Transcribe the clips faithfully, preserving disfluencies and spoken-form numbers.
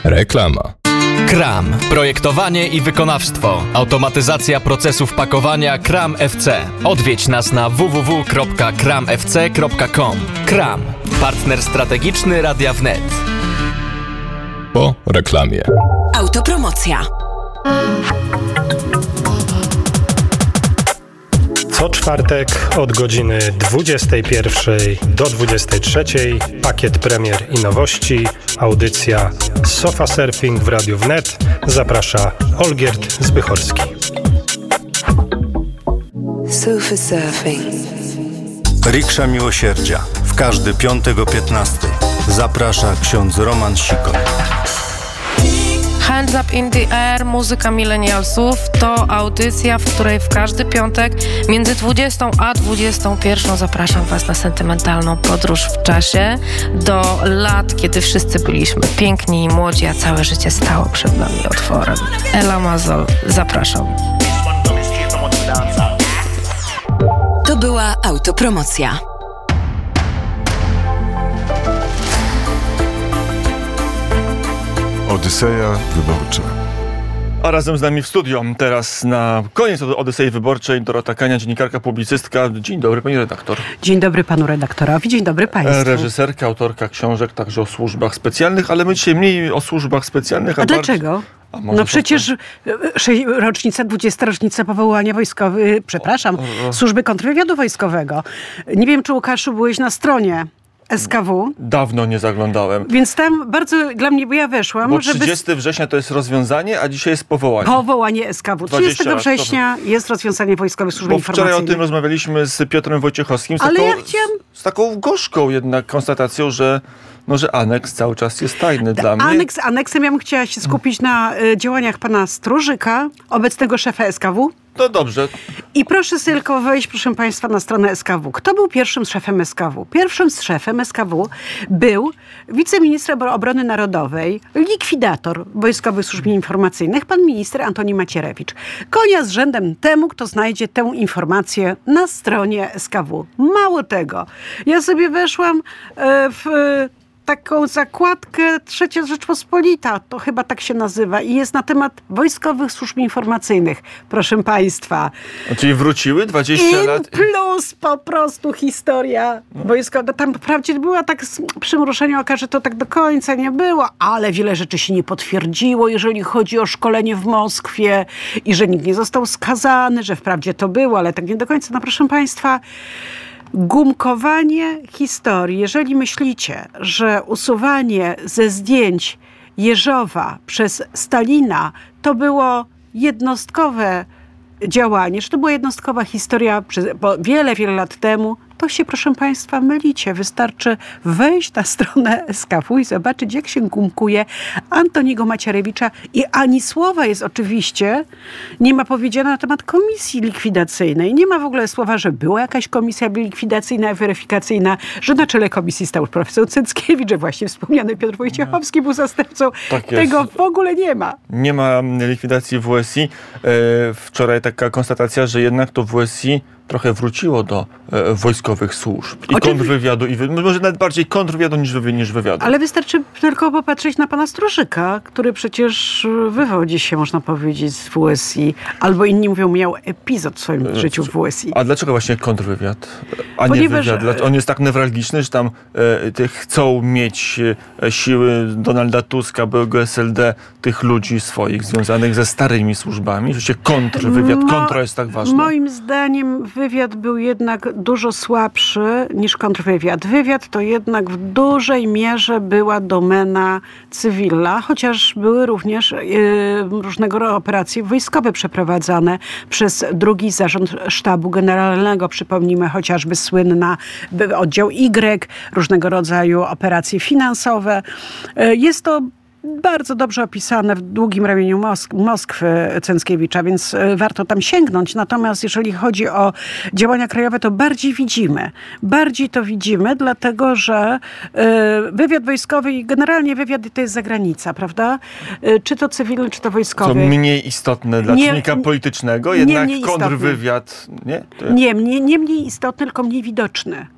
Reklama. Kram. Projektowanie i wykonawstwo. Automatyzacja procesów pakowania Kram F C. Odwiedź nas na w w w kropka kram f c kropka com. Kram. Partner strategiczny Radia Wnet. Po reklamie. Autopromocja. Co czwartek od godziny dwudziestej pierwszej do dwudziestej trzeciej pakiet premier i nowości, audycja Sofa Surfing w Radiu Wnet. Zaprasza Olgierd Zbychorski. Sofa Surfing. Riksza Miłosierdzia. W każdy piątek o piętnastej. Zaprasza ksiądz Roman Sikon. Hands Up in the Air, muzyka milenialsów to audycja, w której w każdy piątek między dwudziestą a dwudziestą pierwszą zapraszam Was na sentymentalną podróż w czasie do lat, kiedy wszyscy byliśmy piękni i młodzi, a całe życie stało przed nami otworem. Ela Mazol, zapraszam. To była autopromocja. Odyseja Wyborcza. A razem z nami w studio teraz na koniec Odysei Wyborczej Dorota Kania, dziennikarka, publicystka. Dzień dobry, pani redaktor. Dzień dobry panu redaktorowi, dzień dobry państwu. Reżyserka, autorka książek także o służbach specjalnych, ale my dzisiaj mniej o służbach specjalnych. A, a dlaczego? A no przecież to... rocznica, dwudziesta rocznica powołania wojskowych, przepraszam, o, o... służby kontrwywiadu wojskowego. Nie wiem, czy Łukaszu byłeś na stronie S K W. Dawno nie zaglądałem. Więc tam bardzo dla mnie, bo ja weszłam. Bo trzydziestego września to jest rozwiązanie, a dzisiaj jest powołanie. Powołanie S K W. trzydziestego września jest rozwiązanie Wojskowej Służby bo Informacyjnej. Wczoraj o tym rozmawialiśmy z Piotrem Wojciechowskim. Z Ale taką, ja chciałam... z taką gorzką jednak konstatacją, że no, że aneks cały czas jest tajny dla mnie. Aneks, aneksem ja bym chciała się skupić na y, działaniach pana Strużyka, obecnego szefa S K W. No dobrze. I proszę sobie tylko wejść, proszę państwa, na stronę S K W. Kto był pierwszym szefem S K W? Pierwszym szefem S K W był wiceminister obrony narodowej, likwidator Wojskowych Służb Informacyjnych, pan minister Antoni Macierewicz. Konia z rzędem temu, kto znajdzie tę informację na stronie S K W. Mało tego. Ja sobie weszłam w taką zakładkę Trzecia Rzeczpospolita, to chyba tak się nazywa, i jest na temat Wojskowych Służb Informacyjnych. Proszę państwa. A czyli wróciły dwadzieścia In lat? Plus po prostu historia no. wojskowa. Tam wprawdzie była tak z przymrużeniem oka, że to tak do końca nie było, ale wiele rzeczy się nie potwierdziło, jeżeli chodzi o szkolenie w Moskwie i że nikt nie został skazany, że wprawdzie to było, ale tak nie do końca. No proszę państwa, gumkowanie historii. Jeżeli myślicie, że usuwanie ze zdjęć Jeżowa przez Stalina to było jednostkowe działanie, że to była jednostkowa historia przez, bo wiele, wiele lat temu, to się, proszę państwa, mylicie. Wystarczy wejść na stronę S K W i zobaczyć, jak się gumkuje Antoniego Macierewicza. I ani słowa jest oczywiście, nie ma powiedziane na temat komisji likwidacyjnej. Nie ma w ogóle słowa, że była jakaś komisja likwidacyjna, weryfikacyjna, że na czele komisji stał profesor Cyckiewicz, że właśnie wspomniany Piotr Wojciechowski był zastępcą. Tak Tego w ogóle nie ma. Nie ma likwidacji W S I. Wczoraj taka konstatacja, że jednak to W S I trochę wróciło do e, wojskowych służb i Oczywiście. kontrwywiadu, i wy, może nawet bardziej kontrwywiadu niż, wy, niż wywiadu. Ale wystarczy tylko popatrzeć na pana Strużyka, który przecież wywodzi się, można powiedzieć, z W S I, albo inni mówią, miał epizod w swoim e, życiu w W S I. A dlaczego właśnie kontrwywiad, a Ponieważ... nie wywiad? On jest tak newralgiczny, że tam e, te chcą mieć e, siły Donalda Tuska, byłego S L D, tych ludzi swoich związanych ze starymi służbami, że się kontrwywiad, Mo- kontra jest tak ważna. Moim zdaniem wywiad był jednak dużo słabszy niż kontrwywiad. Wywiad to jednak w dużej mierze była domena cywilna, chociaż były również yy, różnego rodzaju operacje wojskowe przeprowadzane przez drugi Zarząd Sztabu Generalnego. Przypomnijmy chociażby słynna oddział Y, różnego rodzaju operacje finansowe. Yy, jest to bardzo dobrze opisane w Długim ramieniu Mosk- Moskwy Cęckiewicza, więc warto tam sięgnąć. Natomiast jeżeli chodzi o działania krajowe, to bardziej widzimy. Bardziej to widzimy, dlatego że y, wywiad wojskowy i generalnie wywiad to jest zagranica, prawda? Y, czy to cywilny, czy to wojskowy. Co mniej istotne dla nie, czynnika politycznego, jednak nie kontrwywiad. Nie? To... nie, nie, nie mniej istotny, tylko mniej widoczny.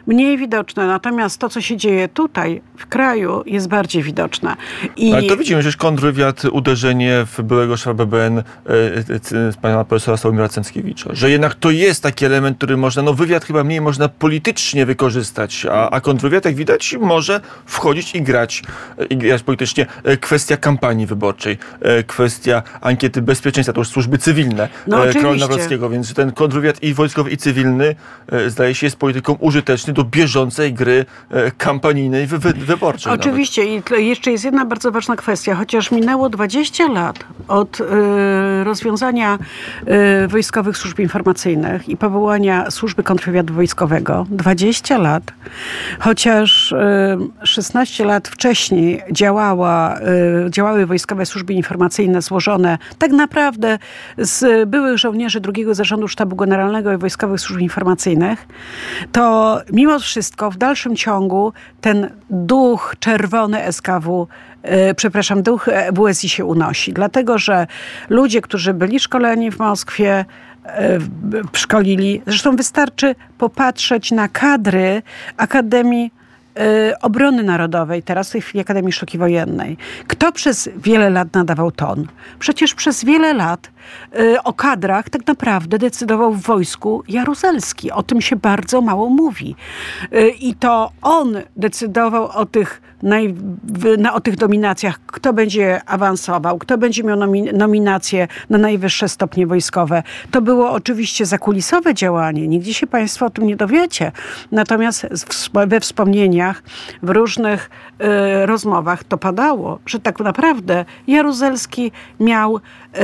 mniej widoczne. Natomiast to, co się dzieje tutaj w kraju, jest bardziej widoczne. I... Ale to widzimy, że kontrwywiad, uderzenie w byłego szefa B B N e, e, pana profesora Sławomira Cęckiewicza, że jednak to jest taki element, który można, no wywiad chyba mniej można politycznie wykorzystać, a, a kontrwywiad, jak widać, może wchodzić i grać, i grać politycznie. Kwestia kampanii wyborczej, kwestia ankiety bezpieczeństwa, to już służby cywilne no, Karola Nawrockiego, więc ten kontrwywiad i wojskowy, i cywilny, zdaje się, jest polityką użyteczny do bieżącej gry kampanijnej, wy, wy, wyborczej. Oczywiście. Nawet. I jeszcze jest jedna bardzo ważna kwestia. Chociaż minęło dwadzieścia lat od y, rozwiązania y, wojskowych służb informacyjnych i powołania służby kontrwywiadu wojskowego, dwadzieścia lat, chociaż y, szesnaście lat wcześniej działała, y, działały wojskowe służby informacyjne złożone tak naprawdę z byłych żołnierzy drugiego Zarządu Sztabu Generalnego i Wojskowych Służb Informacyjnych, to mimo wszystko w dalszym ciągu ten duch czerwony S K W, yy, przepraszam, duch W S I się unosi. Dlatego, że ludzie, którzy byli szkoleni w Moskwie, yy, szkolili, zresztą wystarczy popatrzeć na kadry Akademii Yy, Obrony Narodowej, teraz w tej chwili Akademii Sztuki Wojennej. Kto przez wiele lat nadawał ton? Przecież przez wiele lat yy, o kadrach tak naprawdę decydował w wojsku Jaruzelski. O tym się bardzo mało mówi. Yy, I to on decydował o tych, naj, w, na, o tych nominacjach, kto będzie awansował, kto będzie miał nomi, nominacje na najwyższe stopnie wojskowe. To było oczywiście zakulisowe działanie. Nigdzie się państwo o tym nie dowiecie. Natomiast we wspomnieniach w różnych y, rozmowach to padało, że tak naprawdę Jaruzelski miał y,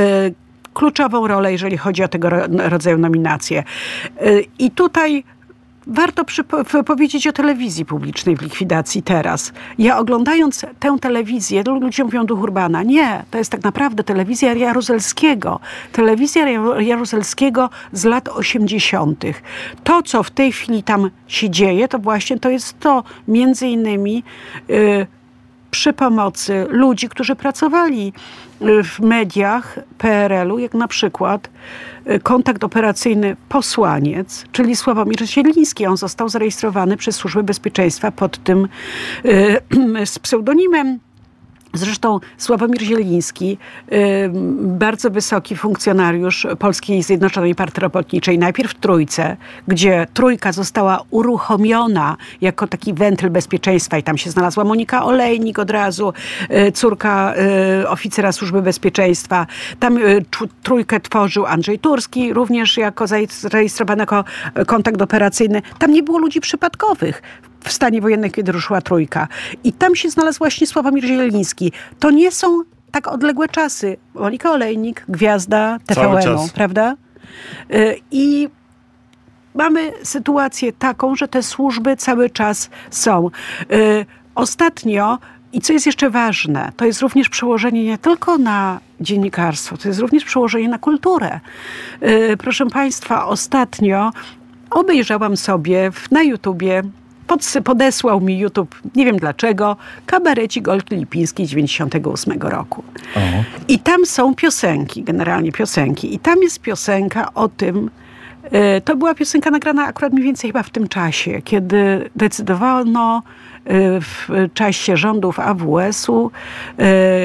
kluczową rolę, jeżeli chodzi o tego ro, rodzaju nominacje. Y, I tutaj warto przypo- powiedzieć o telewizji publicznej w likwidacji teraz. Ja oglądając tę telewizję, ludzie mówią duch Urbana. Nie, to jest tak naprawdę telewizja Jaruzelskiego. Telewizja Jaruzelskiego z lat osiemdziesiątych. To, co w tej chwili tam się dzieje, to właśnie to jest to między innymi yy, przy pomocy ludzi, którzy pracowali w mediach P R L u, jak na przykład kontakt operacyjny Posłaniec, czyli Sławomir Zieliński. On został zarejestrowany przez Służbę Bezpieczeństwa pod tym yy, z pseudonimem. Zresztą Sławomir Zieliński, yy, bardzo wysoki funkcjonariusz Polskiej Zjednoczonej Partii Robotniczej, najpierw w Trójce, gdzie Trójka została uruchomiona jako taki wentyl bezpieczeństwa i tam się znalazła Monika Olejnik od razu, yy, córka yy, oficera Służby Bezpieczeństwa. Tam yy, Trójkę tworzył Andrzej Turski, również jako zarejestrowany jako kontakt operacyjny. Tam nie było ludzi przypadkowych w stanie wojennym, kiedy ruszyła Trójka. I tam się znalazł właśnie Sławomir Zieliński. To nie są tak odległe czasy. Monika Olejnik, gwiazda T V N u, prawda? I mamy sytuację taką, że te służby cały czas są. Ostatnio, i co jest jeszcze ważne, to jest również przełożenie nie tylko na dziennikarstwo, to jest również przełożenie na kulturę. Proszę państwa, ostatnio obejrzałam sobie na YouTubie, Pod, podesłał mi YouTube, nie wiem dlaczego, kabarecik Olgi Lipińskiej dziewięćdziesiątego ósmego roku. Aha. I tam są piosenki, generalnie piosenki. I tam jest piosenka o tym, y, to była piosenka nagrana akurat mniej więcej chyba w tym czasie, kiedy decydowano y, w czasie rządów A W S u y,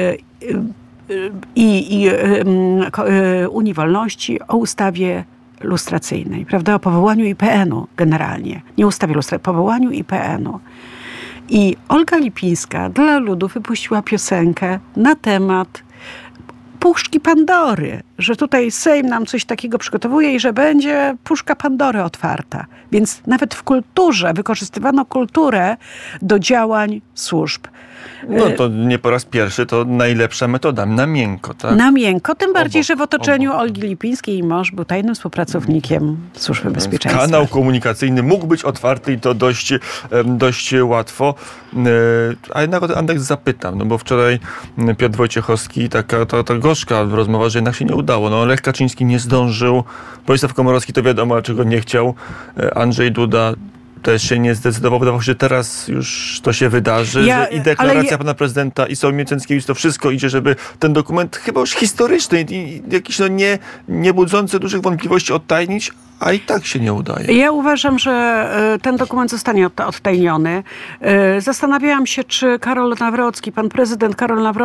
y, i y, y, y, Unii Wolności o ustawie lustracyjnej, prawda, o powołaniu I P N u generalnie. Nie ustawie lustracyjnej, powołaniu I P N u. I Olga Lipińska dla ludu wypuściła piosenkę na temat puszki Pandory, że tutaj Sejm nam coś takiego przygotowuje i że będzie puszka Pandory otwarta. Więc nawet w kulturze wykorzystywano kulturę do działań służb. No to nie po raz pierwszy, to najlepsza metoda, na miękko, tak? Na miękko, tym bardziej, obok, że w otoczeniu obok. Olgi Lipińskiej jej mąż był tajnym współpracownikiem Służby Bezpieczeństwa. Kanał komunikacyjny mógł być otwarty i to dość, dość łatwo. A jednak o ten Andeks zapytam, no bo wczoraj Piotr Wojciechowski, taka ta, ta gorzka rozmowa, że jednak się nie udało. No Lech Kaczyński nie zdążył, Władysław Komorowski to wiadomo, dlaczego nie chciał, Andrzej Duda też się nie zdecydował. Wydawało się, że teraz już to się wydarzy, Ja- że i deklaracja ale- pana prezydenta, i Sławomir Cęckiewicz, to wszystko idzie, żeby ten dokument chyba już historyczny i i jakiś no nie, nie budzący dużych wątpliwości odtajnić, a i tak się nie udaje. Ja uważam, że e, ten dokument zostanie od- odtajniony. E, Zastanawiałam się, czy Karol Nawrocki, pan prezydent Karol Nawrocki,